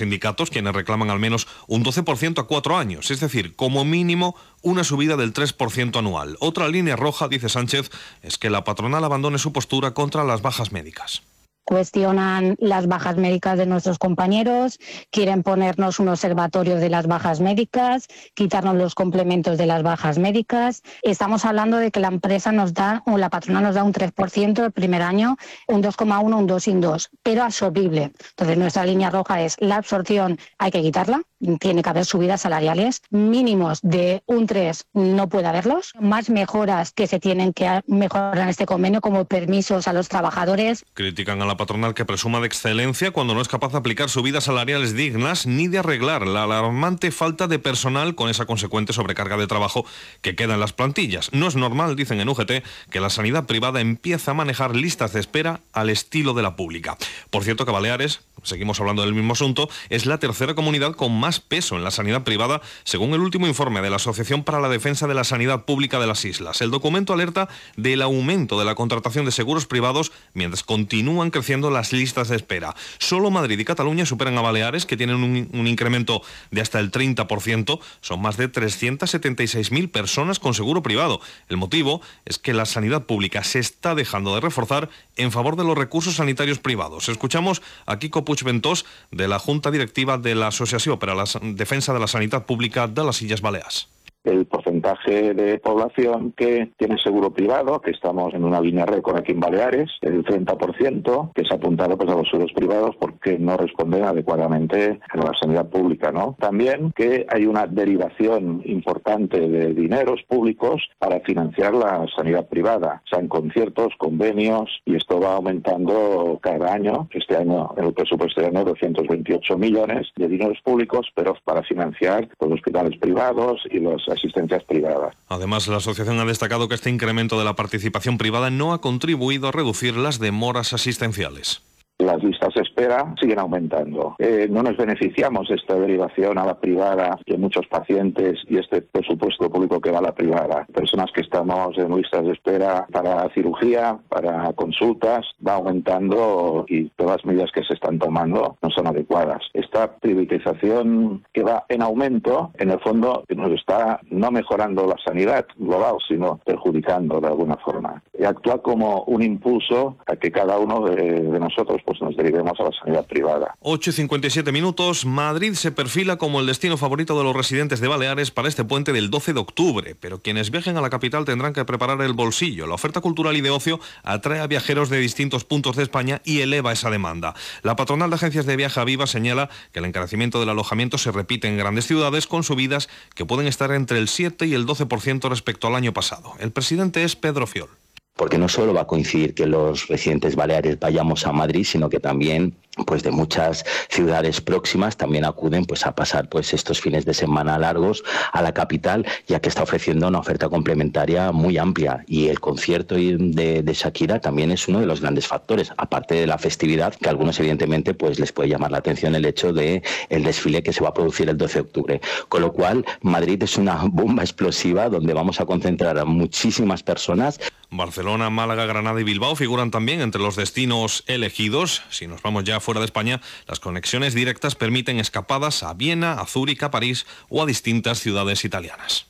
sindicatos, quienes reclaman al menos un 12% a 4 años, es decir, como mínimo una subida del 3% anual. Otra línea roja, dice Sánchez, es que la patronal abandone su postura contra las bajas médicas. Cuestionan las bajas médicas de nuestros compañeros, quieren ponernos un observatorio de las bajas médicas, quitarnos los complementos de las bajas médicas. Estamos hablando de que la empresa nos da, o la patronal nos da un 3% el primer año, un 2,1, un 2 y un 2, pero absorbible. Entonces nuestra línea roja es la absorción, hay que quitarla, tiene que haber subidas salariales mínimos de un 3, no puede haberlos, más mejoras que se tienen que mejorar en este convenio, como permisos a los trabajadores. Critican a la patronal que presuma de excelencia cuando no es capaz de aplicar subidas salariales dignas ni de arreglar la alarmante falta de personal con esa consecuente sobrecarga de trabajo que queda en las plantillas. No es normal, dicen en UGT, que la sanidad privada empiece a manejar listas de espera al estilo de la pública. Por cierto que Baleares, seguimos hablando del mismo asunto, es la tercera comunidad con más peso en la sanidad privada, según el último informe de la Asociación para la Defensa de la Sanidad Pública de las Islas. El documento alerta del aumento de la contratación de seguros privados mientras continúan creciendo las listas de espera. Solo Madrid y Cataluña superan a Baleares, que tienen un incremento de hasta el 30%. Son más de 376.000 personas con seguro privado. El motivo es que la sanidad pública se está dejando de reforzar en favor de los recursos sanitarios privados. Escuchamos a Quico Puigventós, de la Junta Directiva de la Asociación para la Defensa de la Sanidad Pública de las Illes Balears. El porcentaje de población que tiene seguro privado, que estamos en una línea récord aquí en Baleares, el 30%, que se ha apuntado pues a los seguros privados porque no responden adecuadamente a la sanidad pública, ¿no? También que hay una derivación importante de dineros públicos para financiar la sanidad privada, sean conciertos, convenios, y esto va aumentando cada año. Este año, en el presupuesto de año, 228 millones de dineros públicos, pero para financiar los hospitales privados y las asistencias privadas. Además, la asociación ha destacado que este incremento de la participación privada no ha contribuido a reducir las demoras asistenciales. Las listas de espera siguen aumentando. No nos beneficiamos de esta derivación a la privada de muchos pacientes y este presupuesto público que va a la privada. Personas que estamos en listas de espera para cirugía, para consultas, va aumentando y todas las medidas que se están tomando no son adecuadas. Esta privatización que va en aumento, en el fondo, nos está no mejorando la sanidad global, sino perjudicando de alguna forma. Y actúa como un impulso a que cada uno de nosotros pues nos derivemos a la sanidad privada. 8:57 minutos. Madrid se perfila como el destino favorito de los residentes de Baleares para este puente del 12 de octubre, pero quienes viajen a la capital tendrán que preparar el bolsillo. La oferta cultural y de ocio atrae a viajeros de distintos puntos de España y eleva esa demanda. La patronal de agencias de viaje Aviva señala que el encarecimiento del alojamiento se repite en grandes ciudades con subidas que pueden estar entre el 7 y el 12% respecto al año pasado. El presidente es Pedro Fiol. Porque no solo va a coincidir que los residentes baleares vayamos a Madrid, sino que también pues de muchas ciudades próximas también acuden pues a pasar pues estos fines de semana largos a la capital, ya que está ofreciendo una oferta complementaria muy amplia, y el concierto de Shakira también es uno de los grandes factores, aparte de la festividad, que a algunos evidentemente pues les puede llamar la atención el hecho de el desfile que se va a producir el 12 de octubre, con lo cual Madrid es una bomba explosiva donde vamos a concentrar a muchísimas personas. Barcelona, Málaga, Granada y Bilbao figuran también entre los destinos elegidos. Si nos vamos ya fuera de España, las conexiones directas permiten escapadas a Viena, a Zúrich, a París o a distintas ciudades italianas.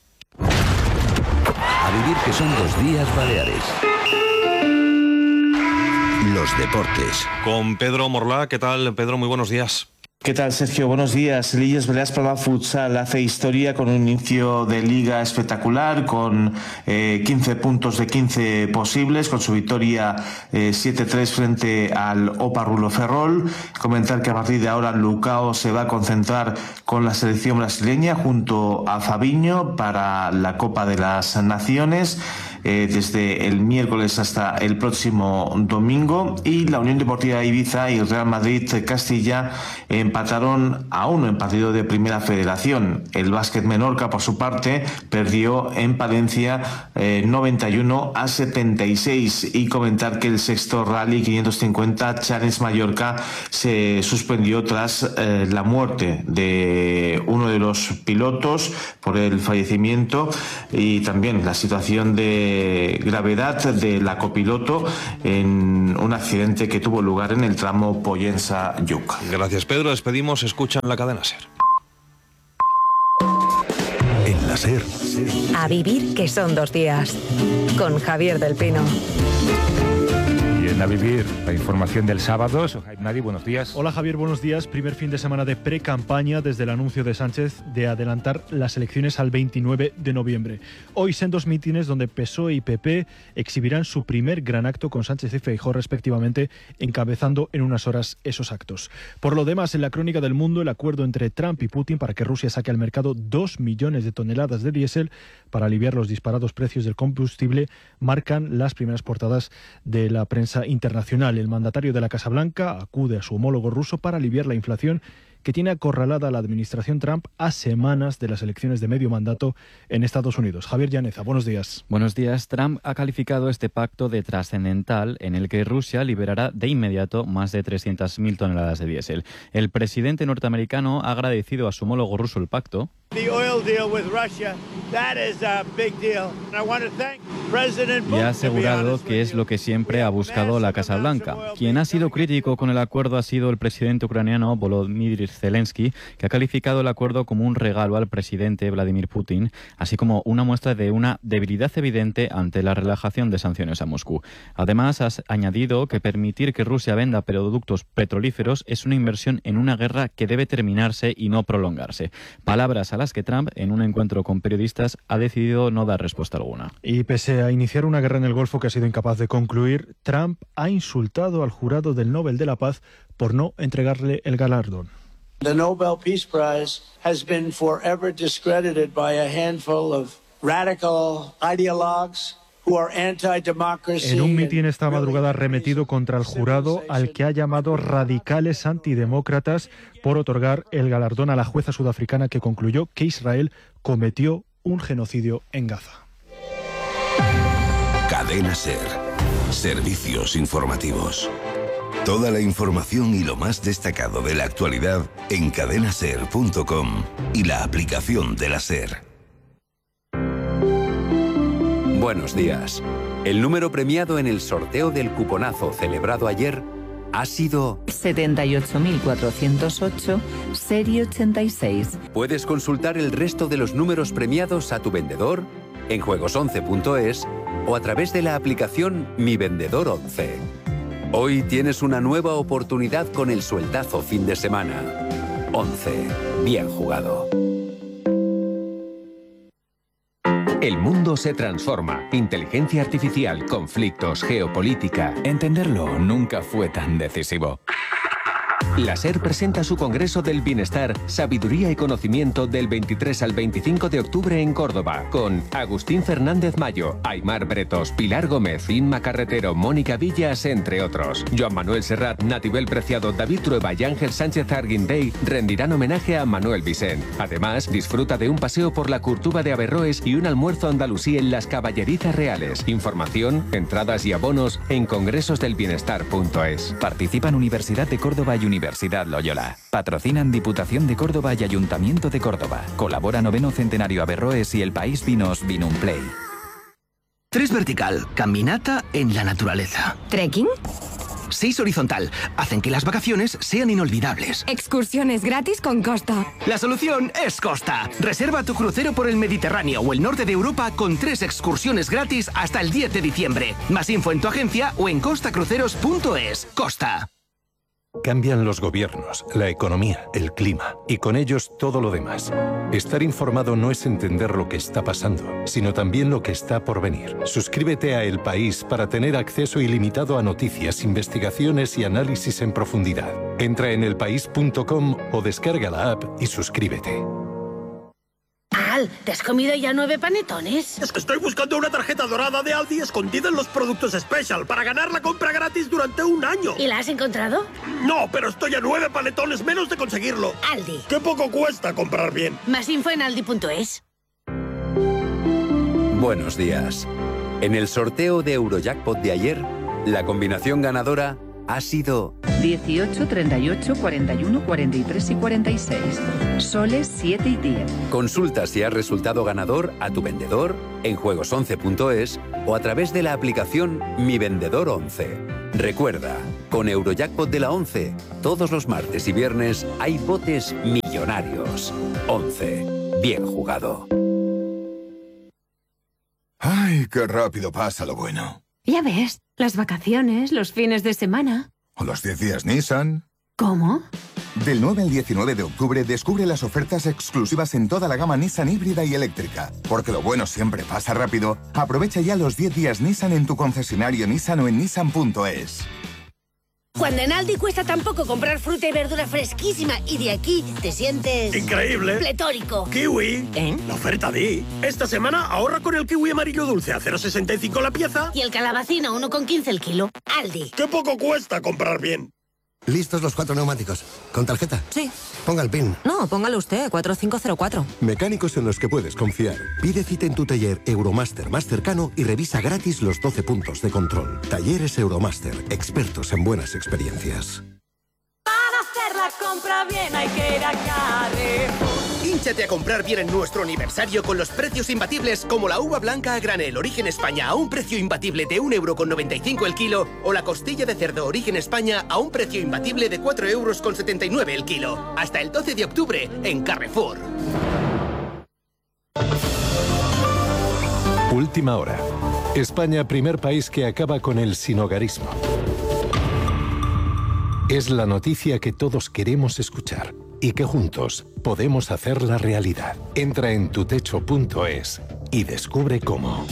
A vivir que son 2 días Baleares. Los deportes. Con Pedro Morlá. ¿Qué tal, Pedro? Muy buenos días. ¿Qué tal, Sergio? Buenos días. El Illes Balears Palma Futsal hace historia con un inicio de liga espectacular, con 15 puntos de 15 posibles, con su victoria 7-3 frente al Opa Rulo Ferrol. Comentar que a partir de ahora Lucao se va a concentrar con la selección brasileña junto a Fabinho para la Copa de las Naciones. Desde el miércoles hasta el próximo domingo, y la Unión Deportiva Ibiza y el Real Madrid Castilla empataron a 1 en partido de Primera Federación. El Básquet Menorca, por su parte, perdió en Palencia 91-76. Y comentar que el sexto Rally 550 Challenge Mallorca se suspendió tras la muerte de uno de los pilotos por el fallecimiento, y también la situación de gravedad de la copiloto en un accidente que tuvo lugar en el tramo Pollensa-Lluc. Gracias, Pedro. despedimos. Escuchan la cadena SER. En la SER. A vivir que son 2 días. Con Javier del Pino. Y en A Vivir, la información del sábado. Soy Jaime Nadi, buenos días. Hola Javier, buenos días. Primer fin de semana de pre-campaña desde el anuncio de Sánchez de adelantar las elecciones al 29 de noviembre. Hoy sendos mítines donde PSOE y PP exhibirán su primer gran acto con Sánchez y Feijóo respectivamente, encabezando en unas horas esos actos. Por lo demás, en la crónica del mundo, el acuerdo entre Trump y Putin para que Rusia saque al mercado 2 millones de toneladas de diésel para aliviar los disparados precios del combustible marcan las primeras portadas de la prensa internacional. El mandatario de la Casa Blanca acude a su homólogo ruso para aliviar la inflación que tiene acorralada a la administración Trump a semanas de las elecciones de medio mandato en Estados Unidos. Javier Llaneza, buenos días. Buenos días. Trump ha calificado este pacto de trascendental en el que Rusia liberará de inmediato más de 300.000 toneladas de diésel. El presidente norteamericano ha agradecido a su homólogo ruso el pacto y ha asegurado que es lo que siempre ha buscado la Casa Blanca. Quien ha sido crítico con el acuerdo ha sido el presidente ucraniano Volodymyr Zelensky, que ha calificado el acuerdo como un regalo al presidente Vladimir Putin, así como una muestra de una debilidad evidente ante la relajación de sanciones a Moscú. Además, ha añadido que permitir que Rusia venda productos petrolíferos es una inversión en una guerra que debe terminarse y no prolongarse. Palabras a las que Trump, en un encuentro con periodistas, ha decidido no dar respuesta alguna. Y pese a iniciar una guerra en el Golfo que ha sido incapaz de concluir, Trump ha insultado al jurado del Nobel de la Paz por no entregarle el galardón. The Nobel Peace Prize has been forever discredited by a handful of radical ideologues who are anti-democracy. En un mitin esta madrugada arremetido contra el jurado, al que ha llamado radicales antidemócratas, por otorgar el galardón a la jueza sudafricana que concluyó que Israel cometió un genocidio en Gaza. Cadena SER. Servicios informativos. Toda la información y lo más destacado de la actualidad en cadenaser.com y la aplicación de la SER. Buenos días. El número premiado en el sorteo del cuponazo celebrado ayer ha sido 78.408, serie 86. Puedes consultar el resto de los números premiados a tu vendedor en juegos11.es o a través de la aplicación Mi Vendedor 11. Hoy tienes una nueva oportunidad con el sueldazo fin de semana. 11. Bien jugado. El mundo se transforma. Inteligencia artificial, conflictos, geopolítica. Entenderlo nunca fue tan decisivo. La SER presenta su Congreso del Bienestar, Sabiduría y Conocimiento del 23 al 25 de octubre en Córdoba, con Agustín Fernández Mayo, Aimar Bretos, Pilar Gómez, Inma Carretero, Mónica Villas, entre otros. Joan Manuel Serrat, Natibel Preciado, David Trueba y Ángel Sánchez Arguindey rendirán homenaje a Manuel Vicent. Además, disfruta de un paseo por la Curtuba de Averroes y un almuerzo andalusí en las Caballerizas Reales. Información, entradas y abonos en congresosdelbienestar.es. Participan Universidad de Córdoba y Universidad Loyola. Patrocinan Diputación de Córdoba y Ayuntamiento de Córdoba. Colabora 9º Centenario Averroes y El País Vinos Vinumplay. 3 vertical, caminata en la naturaleza. ¿Trekking? 6 horizontal, hacen que las vacaciones sean inolvidables. Excursiones gratis con Costa. La solución es Costa. Reserva tu crucero por el Mediterráneo o el norte de Europa con 3 excursiones gratis hasta el 10 de diciembre. Más info en tu agencia o en costacruceros.es. Costa. Cambian los gobiernos, la economía, el clima y con ellos todo lo demás. Estar informado no es entender lo que está pasando, sino también lo que está por venir. Suscríbete a El País para tener acceso ilimitado a noticias, investigaciones y análisis en profundidad. Entra en elpaís.com o descarga la app y suscríbete. Al, ¿te has comido ya 9 panetones? Es que estoy buscando una tarjeta dorada de Aldi escondida en los productos Special para ganar la compra gratis durante un año. ¿Y la has encontrado? No, pero estoy a 9 panetones menos de conseguirlo. Aldi. ¡Qué poco cuesta comprar bien! Más info en aldi.es. Buenos días. En el sorteo de Eurojackpot de ayer, la combinación ganadora ha sido 18, 38, 41, 43 y 46. Soles 7 y 10. Consulta si has resultado ganador a tu vendedor en juegos11.es o a través de la aplicación Mi Vendedor 11. Recuerda, con Eurojackpot de la 11, todos los martes y viernes hay botes millonarios. 11. Bien jugado. Ay, qué rápido pasa lo bueno. Ya ves, las vacaciones, los fines de semana. O los 10 días Nissan. ¿Cómo? Del 9 al 19 de octubre descubre las ofertas exclusivas en toda la gama Nissan híbrida y eléctrica. Porque lo bueno siempre pasa rápido. Aprovecha ya los 10 días Nissan en tu concesionario Nissan o en nissan.es. Cuando en Aldi cuesta tan poco comprar fruta y verdura fresquísima y de aquí te sientes... ¡increíble! ¡Pletórico! ¡Kiwi! La oferta di. Esta semana ahorra con el kiwi amarillo dulce a 0,65 la pieza. Y el calabacino 1,15 el kilo. Aldi. ¡Qué poco cuesta comprar bien! ¿Listos los 4 neumáticos? ¿Con tarjeta? Sí. Ponga el PIN. No, póngalo usted, 4504. Mecánicos en los que puedes confiar. Pide cita en tu taller Euromaster más cercano y revisa gratis los 12 puntos de control. Talleres Euromaster, expertos en buenas experiencias. Para hacer la compra bien hay que ir a Carrefour. Hínchate a comprar bien en nuestro aniversario con los precios imbatibles como la uva blanca a granel Origen España a un precio imbatible de 1,95 € el kilo o la costilla de cerdo Origen España a un precio imbatible de 4,79 € el kilo. Hasta el 12 de octubre en Carrefour. Última hora. España, primer país que acaba con el sinhogarismo. Es la noticia que todos queremos escuchar y que juntos podemos hacerla realidad. Entra en tutecho.es y descubre cómo.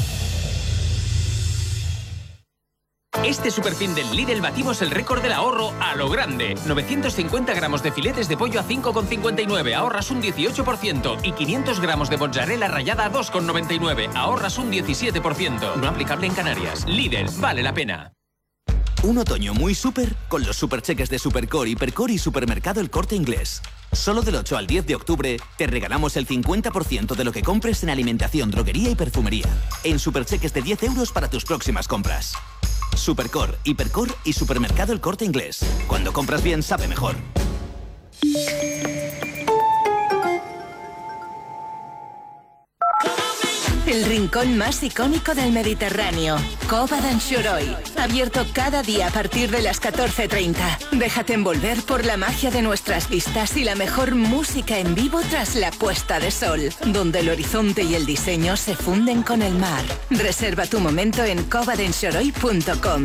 Este superfin del Lidl batimos el récord del ahorro a lo grande. 950 gramos de filetes de pollo a 5,59, ahorras un 18%. Y 500 gramos de mozzarella rallada a 2,99, ahorras un 17%. No aplicable en Canarias. Lidl, vale la pena. Un otoño muy súper con los supercheques de Supercore, Hipercore y Supermercado El Corte Inglés. Solo del 8 al 10 de octubre te regalamos el 50% de lo que compres en alimentación, droguería y perfumería. En supercheques de 10 € para tus próximas compras. Supercore, Hipercore y Supermercado El Corte Inglés. Cuando compras bien, sabe mejor. El rincón más icónico del Mediterráneo, Cova d'Anxoroi. Abierto cada día a partir de las 14:30. Déjate envolver por la magia de nuestras vistas y la mejor música en vivo tras la puesta de sol, donde el horizonte y el diseño se funden con el mar. Reserva tu momento en covadenxoroi.com.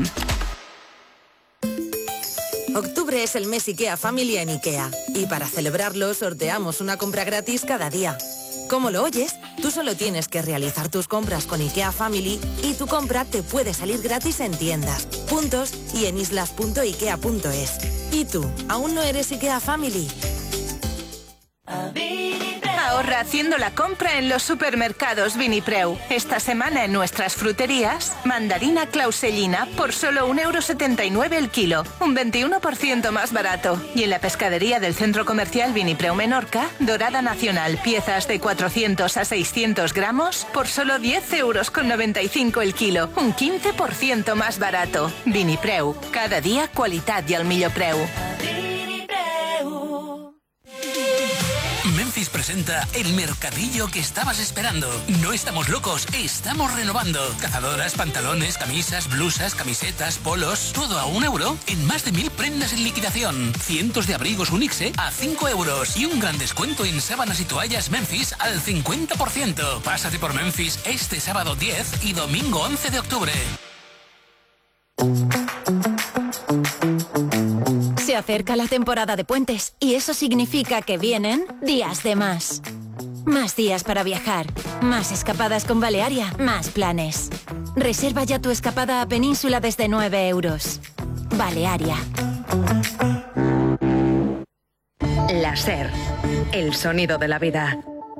Octubre es el mes IKEA Family en IKEA. Y para celebrarlo sorteamos una compra gratis cada día. ¿Cómo lo oyes? Tú solo tienes que realizar tus compras con IKEA Family y tu compra te puede salir gratis en tiendas, puntos y en islas.ikea.es. ¿Y tú, aún no eres IKEA Family? Ahorra haciendo la compra en los supermercados Vinipreu. Esta semana en nuestras fruterías, mandarina clausellina por solo 1,79 € el kilo, un 21% más barato. Y en la pescadería del Centro Comercial Vinipreu Menorca, dorada nacional, piezas de 400 a 600 gramos por solo 10,95 € el kilo, un 15% más barato. Vinipreu, cada día qualitat i al millor preu. Memphis presenta el mercadillo que estabas esperando. No estamos locos, estamos renovando. Cazadoras, pantalones, camisas, blusas, camisetas, polos, todo a 1 € en más de 1000 prendas en liquidación. Cientos de abrigos Unixe a 5 € y un gran descuento en sábanas y toallas Memphis al 50%. Pásate por Memphis este sábado 10 y domingo 11 de octubre. Se acerca la temporada de puentes y eso significa que vienen días de más. Más días para viajar, más escapadas con Balearia, más planes. Reserva ya tu escapada a Península desde 9 €. Balearia. La SER, el sonido de la vida.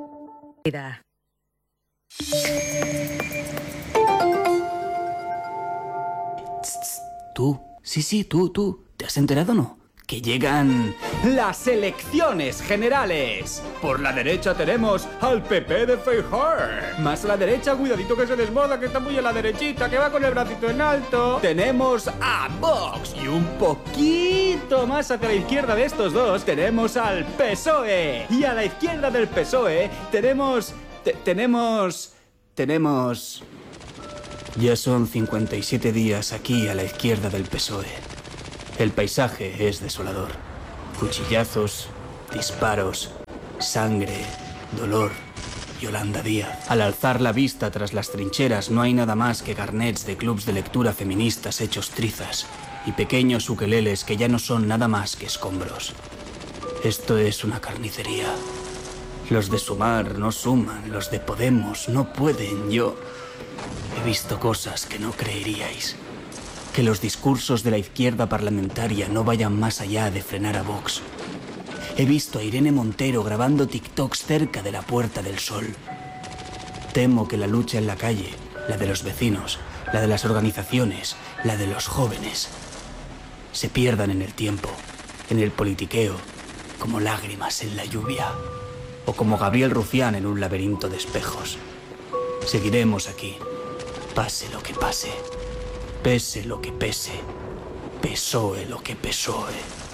Tú, sí, tú. ¿Te has enterado o no? Que llegan las elecciones generales. Por la derecha tenemos al PP de Feijóo. Más a la derecha, cuidadito que se desborda, que está muy a la derechita, que va con el bracito en alto. Tenemos a Vox. Y un poquito más hacia la izquierda de estos dos tenemos al PSOE. Y a la izquierda del PSOE tenemos... Ya son 57 días aquí a la izquierda del PSOE. El paisaje es desolador. Cuchillazos, disparos, sangre, dolor. Yolanda Díaz. Al alzar la vista tras las trincheras no hay nada más que carnets de clubs de lectura feministas hechos trizas y pequeños ukeleles que ya no son nada más que escombros. Esto es una carnicería. Los de Sumar no suman, los de Podemos no pueden. Yo he visto cosas que no creeríais. Que los discursos de la izquierda parlamentaria no vayan más allá de frenar a Vox. He visto a Irene Montero grabando TikToks cerca de la Puerta del Sol. Temo que la lucha en la calle, la de los vecinos, la de las organizaciones, la de los jóvenes, se pierdan en el tiempo, en el politiqueo, como lágrimas en la lluvia, o como Gabriel Rufián en un laberinto de espejos. Seguiremos aquí, pase lo que pase, pese lo que pese, PSOE lo que PSOE.